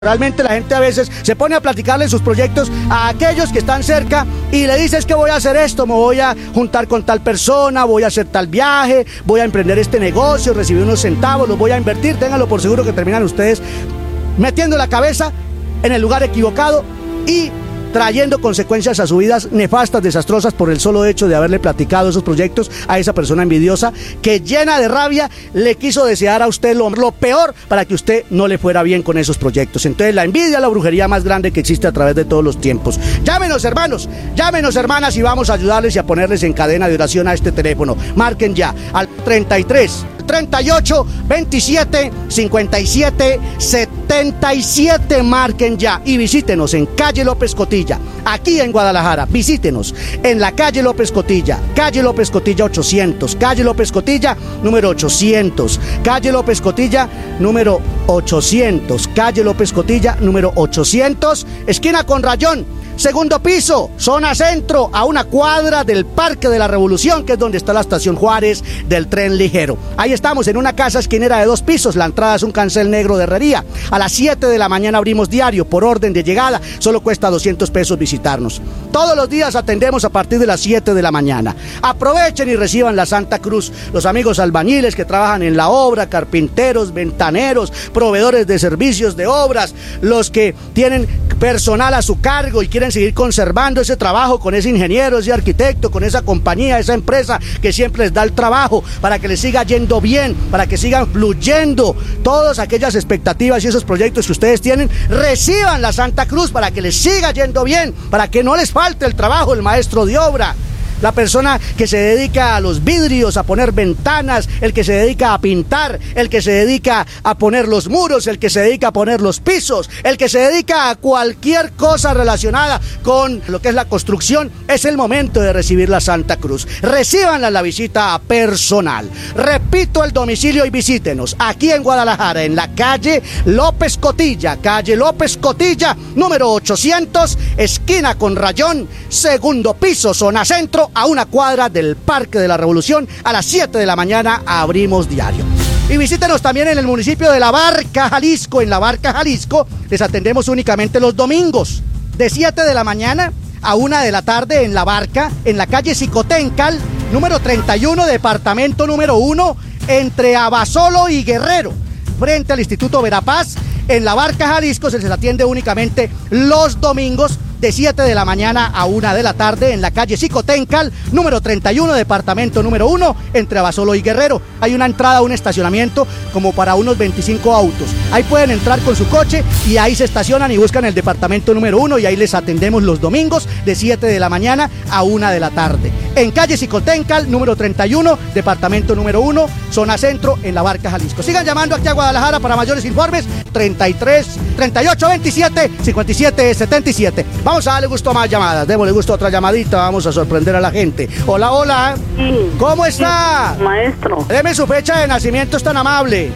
Realmente la gente a veces se pone a platicarle sus proyectos a aquellos que están cerca y le dices que voy a hacer esto, me voy a juntar con tal persona, voy a hacer tal viaje, voy a emprender este negocio, recibir unos centavos, los voy a invertir. Ténganlo por seguro que terminan ustedes metiendo la cabeza en el lugar equivocado y trayendo consecuencias a sus vidas nefastas, desastrosas, por el solo hecho de haberle platicado esos proyectos a esa persona envidiosa que, llena de rabia, le quiso desear a usted lo peor para que usted no le fuera bien con esos proyectos. Entonces la envidia es la brujería más grande que existe a través de todos los tiempos. Llámenos, hermanos, llámenos, hermanas, y vamos a ayudarles y a ponerles en cadena de oración a este teléfono. Marquen ya al 33 38 27 57 77. Marquen ya y visítenos en calle López Cotilla, aquí en Guadalajara. Visítenos en la calle López Cotilla 800, calle López Cotilla número 800, calle López Cotilla número 800, calle López Cotilla número 800, esquina con Rayón. Segundo piso, zona centro, a una cuadra del Parque de la Revolución, que es donde está la estación Juárez del tren ligero. Ahí estamos, en una casa esquinera de 2 pisos. La entrada es un cancel negro de herrería. A las 7 de la mañana abrimos diario, por orden de llegada. Solo cuesta 200 pesos visitarnos. Todos los días atendemos a partir de las 7 de la mañana. Aprovechen y reciban la Santa Cruz. Los amigos albañiles que trabajan en la obra, carpinteros, ventaneros, proveedores de servicios de obras, los que tienen personal a su cargo y quieren seguir conservando ese trabajo con ese ingeniero, ese arquitecto, con esa compañía, esa empresa que siempre les da el trabajo para que les siga yendo bien, para que sigan fluyendo todas aquellas expectativas y esos proyectos que ustedes tienen. Reciban la Santa Cruz para que les siga yendo bien, para que no les falte el trabajo, el maestro de obra, la persona que se dedica a los vidrios, a poner ventanas, el que se dedica a pintar, el que se dedica a poner los muros, el que se dedica a poner los pisos, el que se dedica a cualquier cosa relacionada con lo que es la construcción. Es el momento de recibir la Santa Cruz. Recíbanla la visita personal. Repito el domicilio y visítenos aquí en Guadalajara, en la calle López Cotilla, número 800, esquina con Rayón, segundo piso, zona centro, a una cuadra del Parque de la Revolución. A las 7 de la mañana abrimos diario. Y visítenos también en el municipio de La Barca, Jalisco. En La Barca, Jalisco, les atendemos únicamente los domingos, de 7 de la mañana a 1 de la tarde en La Barca, en la calle Xicoténcal, número 31, departamento número 1, entre Abasolo y Guerrero, frente al Instituto Verapaz. En La Barca, Jalisco, se les atiende únicamente los domingos, de 7 de la mañana a 1 de la tarde, en la calle Xicoténcal, número 31, departamento número 1, entre Abasolo y Guerrero. Hay una entrada, un estacionamiento como para unos 25 autos. Ahí pueden entrar con su coche y ahí se estacionan y buscan el departamento número 1 y ahí les atendemos los domingos de 7 de la mañana a 1 de la tarde. En calle Xicoténcal, número 31, departamento número 1, zona centro, en La Barca, Jalisco. Sigan llamando aquí a Guadalajara para mayores informes, 33 38 27 57 77. Vamos a darle gusto a más llamadas. Démosle gusto a otra llamadita. Vamos a sorprender a la gente. Hola, hola. Sí. ¿Cómo está? Sí, maestro. Deme su fecha de nacimiento, es tan amable.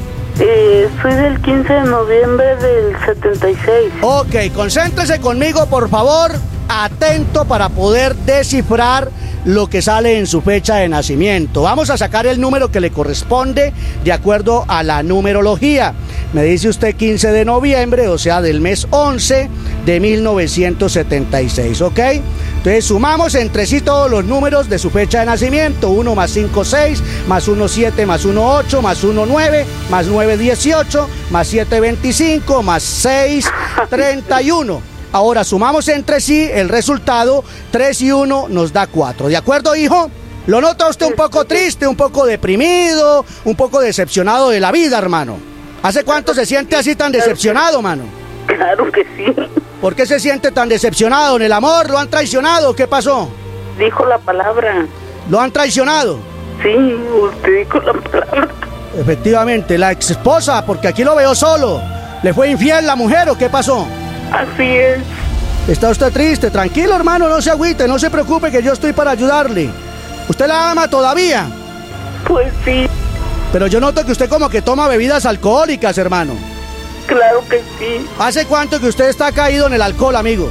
Soy del 15 de noviembre del 76. Ok, concéntrese conmigo, por favor. Atento para poder descifrar lo que sale en su fecha de nacimiento. Vamos a sacar el número que le corresponde de acuerdo a la numerología. Me dice usted 15 de noviembre, o sea, del mes 11 de 1976, ¿ok? Entonces sumamos entre sí todos los números de su fecha de nacimiento. 1 más 5, 6, más 1, 7, más 1, 8, más 1, 9, más 9, 18, más 7, 25, más 6, 31. Ahora sumamos entre sí el resultado, 3 y 1 nos da 4. ¿De acuerdo, hijo? ¿Lo nota usted un poco triste, un poco deprimido, un poco decepcionado de la vida, hermano? ¿Hace cuánto se siente así tan decepcionado, mano? Claro que sí. ¿Por qué se siente tan decepcionado? ¿En el amor? ¿Lo han traicionado? ¿Qué pasó? Dijo la palabra. ¿Lo han traicionado? Sí, usted dijo la palabra. Efectivamente, la ex esposa, porque aquí lo veo solo. ¿Le fue infiel la mujer o qué pasó? Así es. ¿Está usted triste? Tranquilo, hermano, no se agüite, no se preocupe, que yo estoy para ayudarle. ¿Usted la ama todavía? Pues sí. Pero yo noto que usted como que toma bebidas alcohólicas, hermano. Claro que sí. ¿Hace cuánto que usted está caído en el alcohol, amigo?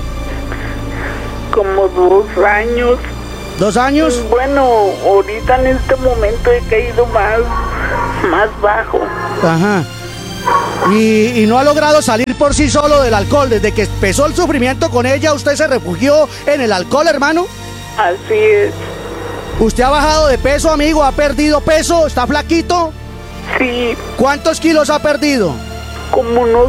Como 2 años. ¿2 años? Bueno, ahorita en este momento he caído más bajo. Ajá. Y no ha logrado salir por sí solo del alcohol. Desde que empezó el sufrimiento con ella, ¿usted se refugió en el alcohol, hermano? Así es. ¿Usted ha bajado de peso, amigo? ¿Ha perdido peso? ¿Está flaquito? Sí, ¿Cuántos kilos ha perdido? como unos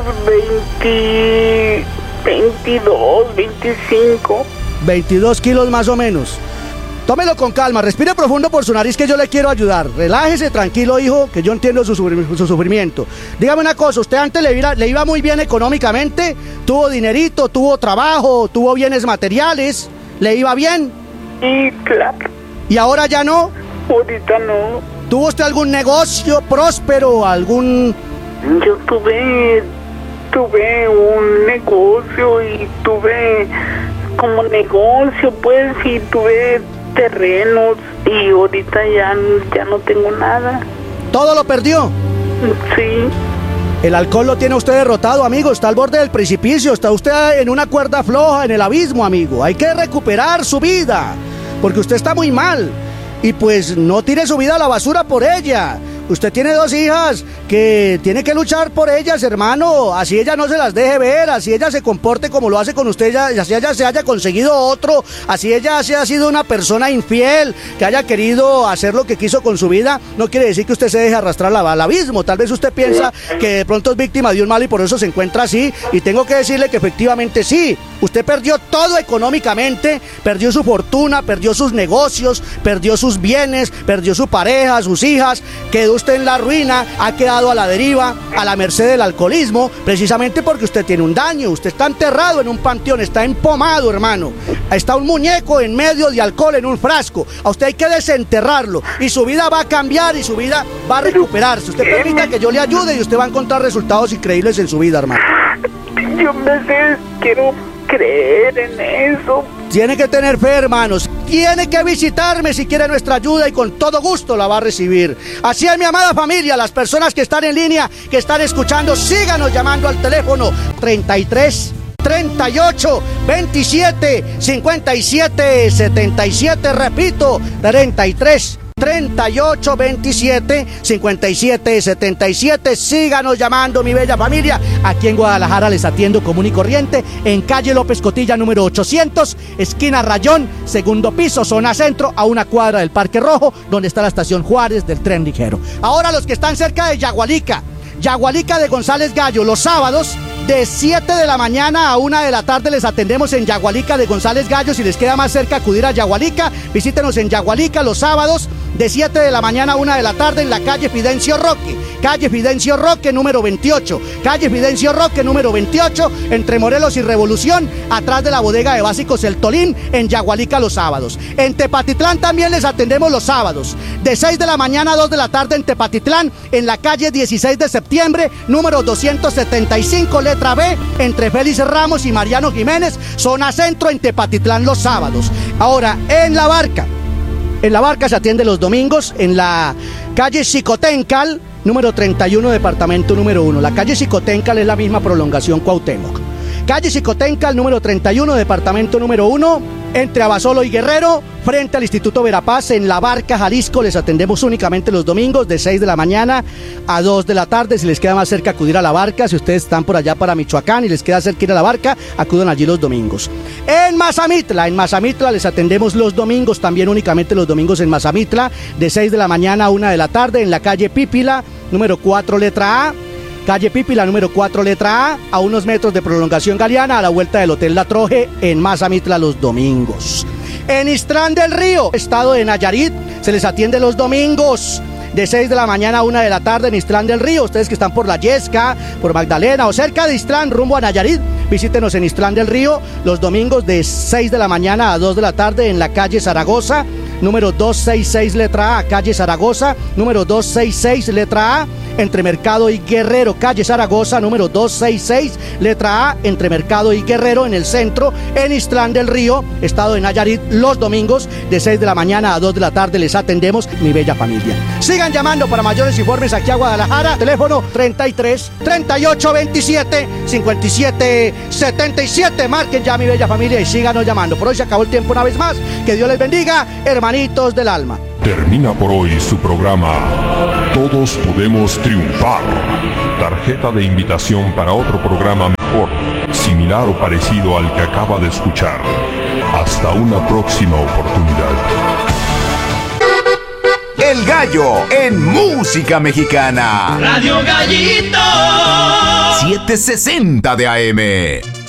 22, 25. 22 kilos más o menos. Tómelo con calma, respire profundo por su nariz que yo le quiero ayudar. Relájese, tranquilo, hijo, que yo entiendo su sufrimiento. Dígame una cosa, ¿usted antes le iba muy bien económicamente? ¿Tuvo dinerito, tuvo trabajo, tuvo bienes materiales? ¿Le iba bien? Sí, claro. ¿Y ahora ya no? Ahorita no. ¿Tuvo usted algún negocio próspero, algún...? Yo tuve un negocio y tuve como negocio, pues, y tuve terrenos y ahorita ya no tengo nada. ¿Todo lo perdió? Sí. El alcohol lo tiene usted derrotado, amigo. Está al borde del precipicio. Está usted en una cuerda floja, en el abismo, amigo. Hay que recuperar su vida, porque usted está muy mal. Y pues no tire su vida a la basura por ella. Usted tiene 2 hijas que tiene que luchar por ellas, hermano. Así ella no se las deje ver, así ella se comporte como lo hace con usted, así ella se haya conseguido otro, así ella haya sido una persona infiel, que haya querido hacer lo que quiso con su vida. No quiere decir que usted se deje arrastrar al abismo. Tal vez usted piensa que de pronto es víctima de un mal y por eso se encuentra así. Y tengo que decirle que efectivamente sí. Usted perdió todo económicamente, perdió su fortuna, perdió sus negocios, perdió sus bienes, perdió su pareja, sus hijas, quedó usted en la ruina, ha quedado a la deriva, a la merced del alcoholismo, precisamente porque usted tiene un daño. Usted está enterrado en un panteón, está empomado, hermano. Está un muñeco en medio de alcohol en un frasco. A usted hay que desenterrarlo y su vida va a cambiar y su vida va a recuperarse. Usted permita que yo le ayude y usted va a encontrar resultados increíbles en su vida, hermano. Yo me quiero creer en eso. Tiene que tener fe, hermanos. Tiene que visitarme si quiere nuestra ayuda y con todo gusto la va a recibir. Así es, mi amada familia, las personas que están en línea, que están escuchando, síganos llamando al teléfono 33 38 27 57 77, repito, 33 38 27 57 77. Síganos llamando, mi bella familia. Aquí en Guadalajara les atiendo común y corriente, en calle López Cotilla número 800, esquina Rayón, segundo piso, zona centro, a 1 cuadra del Parque Rojo, donde está la estación Juárez del tren ligero. Ahora los que están cerca de Yagualica de González Gallo, los sábados de 7 de la mañana a 1 de la tarde les atendemos en Yagualica de González Gallo. Si les queda más cerca acudir a Yagualica, visítenos en Yagualica los sábados de 7 de la mañana a 1 de la tarde en la calle Fidencio Roque número 28, calle Fidencio Roque número 28, entre Morelos y Revolución, atrás de la bodega de básicos El Tolín, en Yagualica los sábados. En Tepatitlán también les atendemos los sábados, de 6 de la mañana a 2 de la tarde en Tepatitlán, en la calle 16 de septiembre, número 275, letra B, entre Félix Ramos y Mariano Jiménez, zona centro, en Tepatitlán los sábados. Ahora, en La Barca se atiende los domingos en la calle Xicoténcal, número 31, departamento número 1. La calle Xicoténcal es la misma prolongación Cuauhtémoc. Calle Xicoténcal, número 31, departamento número 1, entre Abasolo y Guerrero, frente al Instituto Verapaz, en La Barca, Jalisco. Les atendemos únicamente los domingos de 6 de la mañana a 2 de la tarde. Si les queda más cerca acudir a La Barca, si ustedes están por allá para Michoacán y les queda cerca ir a La Barca, acudan allí los domingos. En Mazamitla les atendemos los domingos, también únicamente los domingos en Mazamitla, de 6 de la mañana a 1 de la tarde, en la calle Pípila, número 4, letra A. Calle Pípila, número 4, letra A unos metros de prolongación Galeana, a la vuelta del Hotel La Troje, en Mazamitla los domingos. En Islán del Río, estado de Nayarit, se les atiende los domingos, de 6 de la mañana a 1 de la tarde en Islán del Río. Ustedes que están por La Yesca, por Magdalena o cerca de Islán, rumbo a Nayarit, visítenos en Islán del Río los domingos de 6 de la mañana a 2 de la tarde en la calle Zaragoza, número 266, letra A, calle Zaragoza, número 266, letra A, entre Mercado y Guerrero, calle Zaragoza, número 266, letra A, entre Mercado y Guerrero, en el centro, en Islán del Río, estado de Nayarit, los domingos, de 6 de la mañana a 2 de la tarde les atendemos, mi bella familia. Sigan llamando para mayores informes aquí a Guadalajara, teléfono 33 38 27 57 77, marquen ya, mi bella familia, y síganos llamando. Por hoy se acabó el tiempo una vez más, que Dios les bendiga, hermanitos del alma. Termina por hoy su programa Todos Podemos Triunfar, tarjeta de invitación para otro programa mejor, similar o parecido al que acaba de escuchar. Hasta una próxima oportunidad. El Gallo en música mexicana. Radio Gallito. 760 de AM.